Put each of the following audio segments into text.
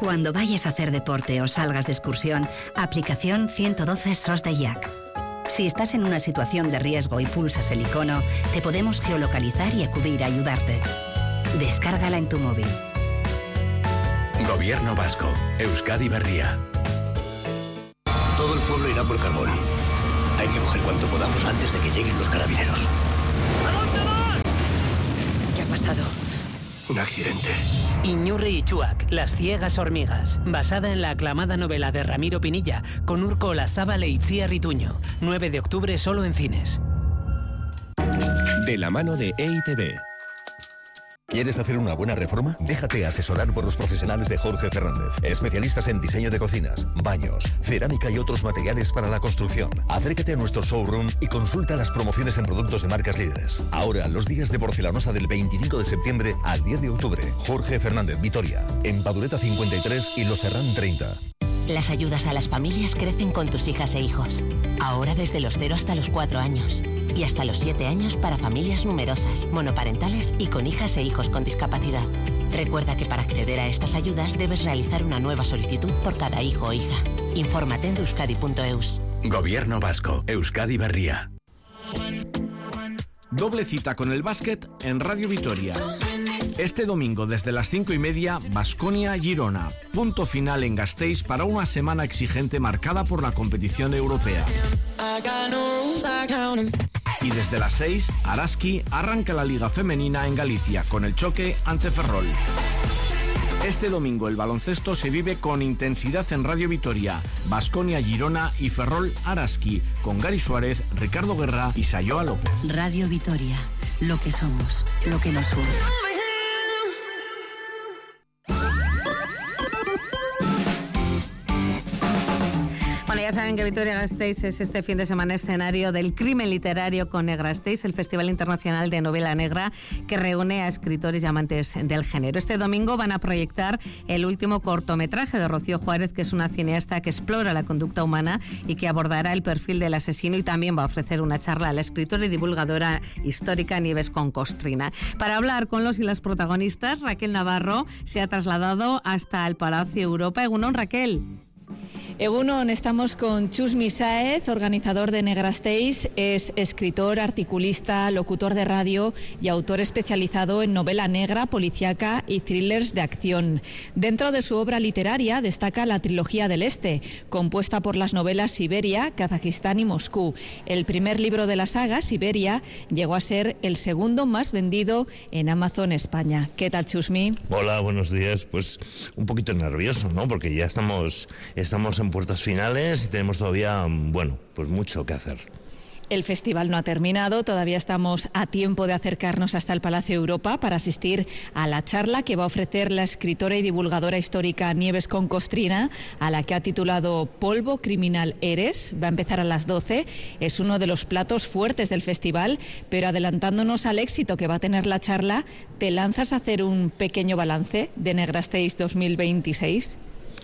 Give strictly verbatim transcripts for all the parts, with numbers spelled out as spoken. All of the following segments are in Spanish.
Cuando vayas a hacer deporte o salgas de excursión, aplicación ciento doce S O S de I A C. Si estás en una situación de riesgo y pulsas el icono, te podemos geolocalizar y acudir a ayudarte. Descárgala en tu móvil. Gobierno vasco. Euskadi Berria. Todo el pueblo irá por carbón. Hay que coger cuanto podamos antes de que lleguen los carabineros. ¿A dónde vas? ¿Qué ha pasado? Un accidente. Iñurri y Chuac, Las ciegas hormigas, basada en la aclamada novela de Ramiro Pinilla, con Urko Olazábal e Itziar Rituño. nueve de octubre solo en cines. De la mano de E I T B. ¿Quieres hacer una buena reforma? Déjate asesorar por los profesionales de Jorge Fernández, especialistas en diseño de cocinas, baños, cerámica y otros materiales para la construcción. Acércate a nuestro showroom y consulta las promociones en productos de marcas líderes. Ahora, los días de porcelanosa del veinticinco de septiembre al diez de octubre. Jorge Fernández, Vitoria, en Padureta cincuenta y tres y Los Herrán treinta. Las ayudas a las familias crecen con tus hijas e hijos. Ahora desde los cero hasta los cuatro años. Y hasta los siete años para familias numerosas, monoparentales y con hijas e hijos con discapacidad. Recuerda que para acceder a estas ayudas debes realizar una nueva solicitud por cada hijo o hija. Infórmate en euskadi punto eus. Gobierno vasco. Euskadi Berria. Doble cita con el básquet en Radio Vitoria. Este domingo desde las cinco y media, Baskonia-Girona. Punto final en Gasteiz para una semana exigente marcada por la competición europea. Y desde las seis, Araski arranca la Liga Femenina en Galicia con el choque ante Ferrol. Este domingo el baloncesto se vive con intensidad en Radio Vitoria. Baskonia-Girona y Ferrol-Araski con Gary Suárez, Ricardo Guerra y Sayoa López. Radio Vitoria, lo que somos, lo que nos une. Bueno, ya saben que Vitoria-Gasteiz es este fin de semana escenario del crimen literario con Negrasteiz, el Festival Internacional de Novela Negra que reúne a escritores y amantes del género. Este domingo van a proyectar el último cortometraje de Rocío Juárez, que es una cineasta que explora la conducta humana y que abordará el perfil del asesino, y también va a ofrecer una charla a la escritora y divulgadora histórica Nieves Concostrina. Para hablar con los y las protagonistas, Raquel Navarro se ha trasladado hasta el Palacio Europa. Egunon, Raquel. Egunon, estamos con Chusmi Sáez, organizador de Negrasteiz, es escritor, articulista, locutor de radio y autor especializado en novela negra, policíaca y thrillers de acción. Dentro de su obra literaria destaca la trilogía del Este, compuesta por las novelas Siberia, Kazajistán y Moscú. El primer libro de la saga, Siberia, llegó a ser el segundo más vendido en Amazon España. ¿Qué tal, Chusmi? Hola, buenos días. Pues un poquito nervioso, ¿no? Porque ya estamos, estamos en puertas finales y tenemos todavía, bueno, pues mucho que hacer. El festival no ha terminado, todavía estamos a tiempo de acercarnos hasta el Palacio Europa para asistir a la charla que va a ofrecer la escritora y divulgadora histórica Nieves Concostrina, a la que ha titulado Polvo criminal eres. Va a empezar a las doce, es uno de los platos fuertes del festival, pero adelantándonos al éxito que va a tener la charla, ¿te lanzas a hacer un pequeño balance de Negrasteiz dos mil veintiséis?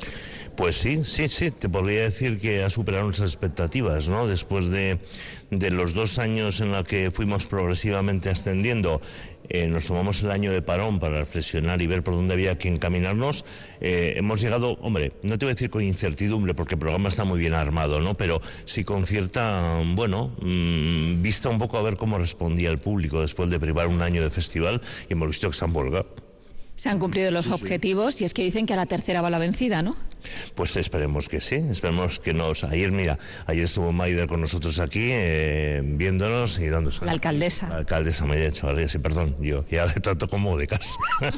Pues sí, sí, sí, te podría decir que ha superado nuestras expectativas, ¿no? Después de, de los dos años en los que fuimos progresivamente ascendiendo, eh, nos tomamos el año de parón para reflexionar y ver por dónde había que encaminarnos. Eh, hemos llegado, hombre, no te voy a decir con incertidumbre, porque el programa está muy bien armado, ¿no? Pero sí con cierta, bueno, mmm, vista un poco a ver cómo respondía el público después de privar un año de festival, y hemos visto que se han volcado. Se han cumplido los sí, objetivos sí. Y es que dicen que a la tercera va la vencida, ¿no? Pues esperemos que sí, esperemos que nos... Ayer, mira, ayer estuvo Maider con nosotros aquí, eh, viéndonos y dándose... La alcaldesa. La alcaldesa me ha dicho, sí, perdón, yo ya le trato como de casa.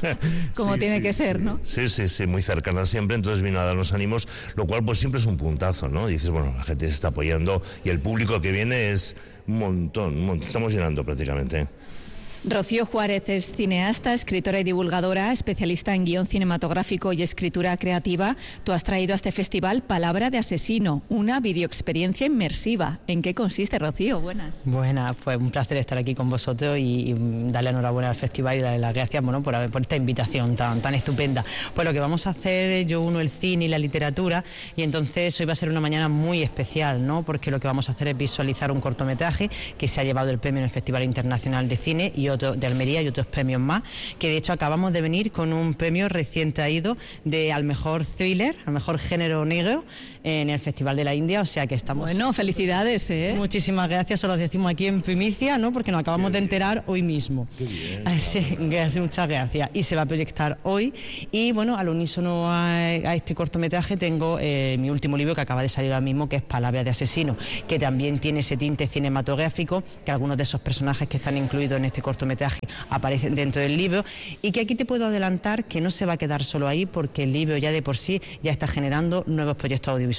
Como sí, tiene sí, que ser, sí. ¿no? Sí, sí, sí, muy cercana siempre, entonces vino a darnos ánimos, lo cual pues siempre es un puntazo, ¿no? Y dices, bueno, la gente se está apoyando y el público que viene es un montón, un montón. Estamos llenando prácticamente. Rocío Juárez es cineasta, escritora y divulgadora, especialista en guión cinematográfico y escritura creativa. Tú has traído a este festival Palabra de Asesino, una videoexperiencia inmersiva. ¿En qué consiste, Rocío? Buenas. Buenas, pues un placer estar aquí con vosotros y, y darle enhorabuena al festival y darle las gracias, bueno, por, por esta invitación tan, tan estupenda. Pues lo que vamos a hacer, yo uno el cine y la literatura, y entonces hoy va a ser una mañana muy especial, ¿no? Porque lo que vamos a hacer es visualizar un cortometraje que se ha llevado el premio en el Festival Internacional de Cine, y otro, de Almería y otros premios más, que de hecho acabamos de venir con un premio recién traído de al mejor thriller, al mejor género negro en el Festival de la India, o sea que estamos... Bueno, felicidades, ¿eh? Muchísimas gracias, se los decimos aquí en primicia, ¿no? Porque nos acabamos de enterar hoy mismo. Qué bien. Sí, gracias, muchas gracias. Y se va a proyectar hoy. Y bueno, al unísono a, a este cortometraje tengo eh, mi último libro que acaba de salir ahora mismo, que es Palabras de asesino, que también tiene ese tinte cinematográfico, que algunos de esos personajes que están incluidos en este cortometraje aparecen dentro del libro, y que aquí te puedo adelantar que no se va a quedar solo ahí, porque el libro ya de por sí ya está generando nuevos proyectos audiovisuales.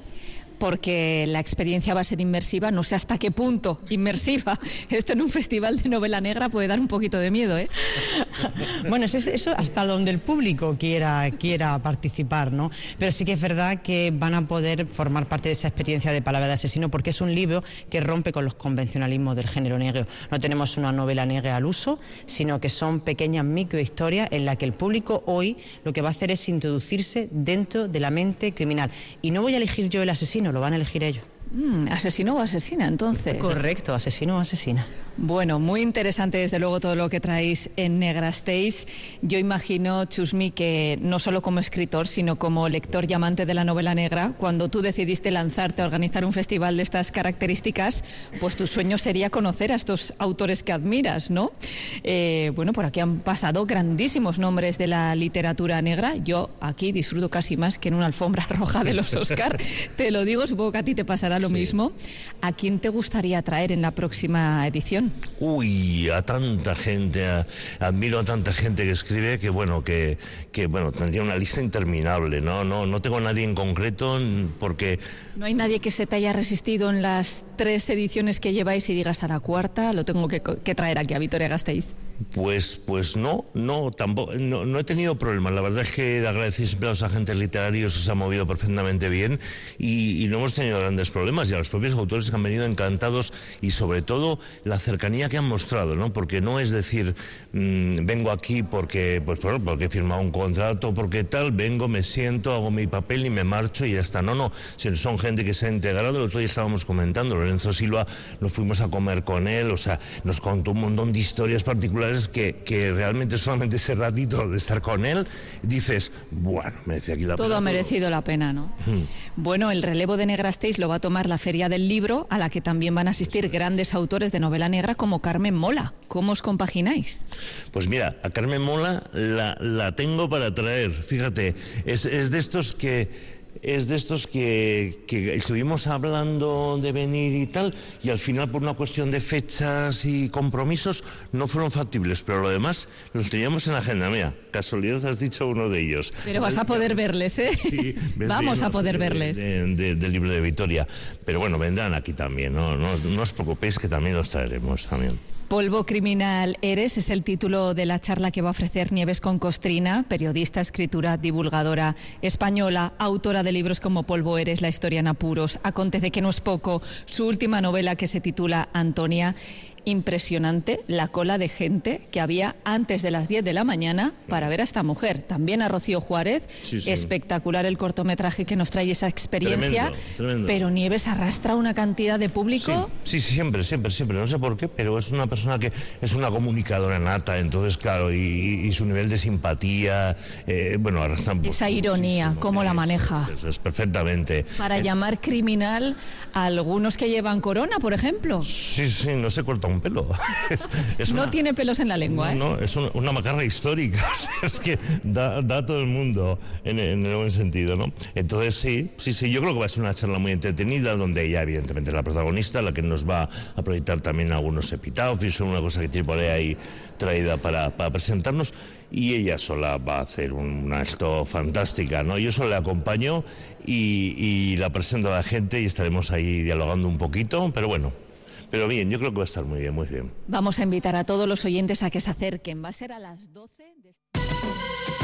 Porque la experiencia va a ser inmersiva, no sé hasta qué punto inmersiva. Esto en un festival de novela negra puede dar un poquito de miedo, ¿eh? Bueno, eso, eso hasta donde el público quiera, quiera participar, ¿no? Pero sí que es verdad que van a poder formar parte de esa experiencia de Palabra de asesino, porque es un libro que rompe con los convencionalismos del género negro. No tenemos una novela negra al uso, sino que son pequeñas microhistorias en las que el público hoy lo que va a hacer es introducirse dentro de la mente criminal. Y no voy a elegir yo el asesino, lo van a elegir ellos. Mm, ¿Asesino o asesina, entonces? Correcto, asesino o asesina. Bueno, muy interesante desde luego todo lo que traéis en Negrasteis. Yo imagino, Chusmi, que no solo como escritor, sino como lector y amante de la novela negra, cuando tú decidiste lanzarte a organizar un festival de estas características, pues tu sueño sería conocer a estos autores que admiras, ¿no? Eh, bueno, por aquí han pasado grandísimos nombres de la literatura negra. Yo aquí disfruto casi más que en una alfombra roja de los Oscar. Te lo digo, supongo que a ti te pasará lo sí. mismo. ¿A quién te gustaría traer en la próxima edición? Uy, a tanta gente, a, admiro a tanta gente que escribe que bueno, que, que bueno, tendría una lista interminable, ¿no? No, no tengo a nadie en concreto porque... ¿No hay nadie que se te haya resistido en las tres ediciones que lleváis y digas a la cuarta lo tengo que, que traer aquí a Vitoria-Gasteiz? Pues, pues no, no, tampoco, no, no he tenido problemas. La verdad es que agradecí siempre a los agentes literarios que se han movido perfectamente bien y, y no hemos tenido grandes problemas, y a los propios autores que han venido encantados, y sobre todo la cercanía que han mostrado, ¿no? Porque no es decir, mmm, vengo aquí porque, pues, porque he firmado un contrato, porque tal, vengo, me siento, hago mi papel y me marcho y ya está. No, no, son gente que se ha integrado. El otro día estábamos comentando, Lorenzo Silva, nos fuimos a comer con él, o sea, nos contó un montón de historias particulares que, que realmente solamente ese ratito de estar con él, dices, bueno, merece aquí la todo pena. Todo ha merecido la pena, ¿no? Hmm. Bueno, el relevo de Negrasteis lo va a tomar la Feria del Libro, a la que también van a asistir grandes autores de novela negra como Carmen Mola. ¿Cómo os compagináis? Pues mira, a Carmen Mola la, la tengo para traer, fíjate, es, es de estos que... Es de estos que, que estuvimos hablando de venir y tal, y al final por una cuestión de fechas y compromisos no fueron factibles, pero lo demás los teníamos en la agenda. Mira, casualidad has dicho uno de ellos. Pero vas a poder verles, ¿eh? Sí, vamos a poder de, verles. De, de, del libro de Vitoria. Pero bueno, vendrán aquí también, ¿no? No, no os preocupéis que también los traeremos también. Polvo criminal eres es el título de la charla que va a ofrecer Nieves Concostrina, periodista, escritora, divulgadora española, autora de libros como Polvo eres, La historia en apuros, Acontece que no es poco, su última novela que se titula Antonia. Impresionante la cola de gente que había antes de las diez de la mañana para ver a esta mujer. También a Rocío Juárez. Sí, sí. Espectacular el cortometraje que nos trae esa experiencia. Tremendo, tremendo. Pero Nieves arrastra una cantidad de público. Sí, sí, siempre, siempre, siempre. No sé por qué, pero es una persona que es una comunicadora nata. Entonces, claro, y, y su nivel de simpatía, eh, bueno, arrastra. Esa ironía, cómo la maneja. Eso, eso es perfectamente. Para eh, llamar criminal a algunos que llevan corona, por ejemplo. Sí, sí, no se corta un pelo. Es, es no una, tiene pelos en la lengua, no, ¿eh? No, es una, una macarra histórica. Es que da, da a todo el mundo en, en el buen sentido, ¿no? Entonces sí, sí, sí, yo creo que va a ser una charla muy entretenida, donde ella evidentemente es la protagonista, la que nos va a proyectar también algunos epitafios, una cosa que tiene por ahí traída para, para presentarnos, y ella sola va a hacer una esto fantástica, ¿no? Yo solo le acompaño y, y la presento a la gente y estaremos ahí dialogando un poquito, pero bueno. Pero bien, yo creo que va a estar muy bien, muy bien. Vamos a invitar a todos los oyentes a que se acerquen. Va a ser a las doce de...